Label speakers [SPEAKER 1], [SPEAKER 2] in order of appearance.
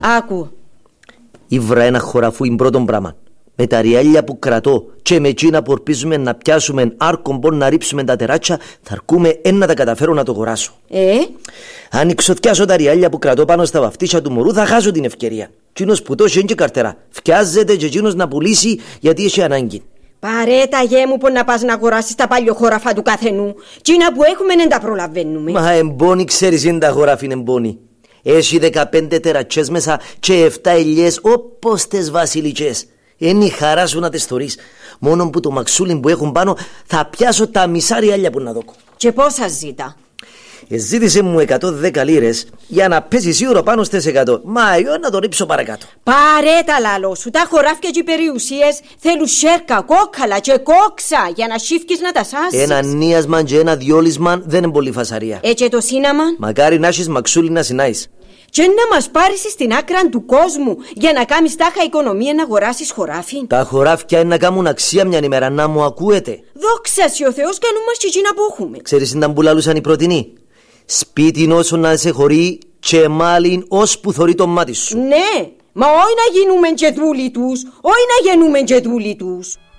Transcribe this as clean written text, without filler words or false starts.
[SPEAKER 1] Άκου.
[SPEAKER 2] Ήβρα ένα χωραφούιν πρώτον πράγμα. Με τα ριάλια που κρατώ και με εκείνα που ορπίζουμε να πιάσουμε άρκον μπορεί να ρίψουμε τα τεράτσια, θα αρκούμε να τα καταφέρω να το αγοράσω. Αν εξωθιάσω τα ριάλια που κρατώ πάνω στα βαφτίσια του μωρού, θα χάσω την ευκαιρία. Εκείνος που τόσο είναι και καρτερά. Φτιάζεται και εκείνος να πουλήσει γιατί έχει ανάγκη.
[SPEAKER 1] Παρέτα γέ μου που να πας να αγοράσεις τα παλιοχώραφα του καθενού. Εκείνα που έχουμε δεν τα προλαβαίνουμε.
[SPEAKER 2] Μα εμπόνι, ξέρεις είναι τα χωράφι είναι εμπόνι. Έχει 15 τερατσές μέσα και 7 ελιές όπως τις βασιλικές. Είναι η χαρά σου να τις θωρείς. Μόνο που το μαξούλιν που έχουν πάνω θα πιάσω τα μισά ριάλια που να δώκω.
[SPEAKER 1] Και πόσα ζήτα?
[SPEAKER 2] Ζήτησε μου 110 λίρες για να πέσει σίγουρο πάνω στις 100. Μα εγώ να το ρίψω παρακάτω.
[SPEAKER 1] Παρέτα λαλό σου, τα χωράφια και οι περιουσίες θέλουν σέρκα, κόκκαλα και κόξα για να σύφκεις να τα σάσεις.
[SPEAKER 2] Ένα νίασμαν και ένα διόλισμαν δεν είναι πολύ φασαρία.
[SPEAKER 1] Και το σύναμαν.
[SPEAKER 2] Μακάρι να έχεις μαξούλι να συνάεις.
[SPEAKER 1] Και να μας πάρεις στην άκρα του κόσμου για να κάνεις τάχα οικονομία να αγοράσεις χωράφι.
[SPEAKER 2] Τα χωράφια είναι να κάνουν αξία μια ημέρα, να μου ακούετε.
[SPEAKER 1] Δόξα σοι ο Θεός, κάνουν μας και εκείνα που έχουμε.
[SPEAKER 2] Ξέρεις να που λαλούσαν οι πρωτινοί. Σπίτι όσο να σε χωρεί και μάλιν ως που θωρεί το μάτι σου.
[SPEAKER 1] Ναι, μα όχι να γίνουμε και δούλοι τους, όχι να γεννούμε και δούλοι τους.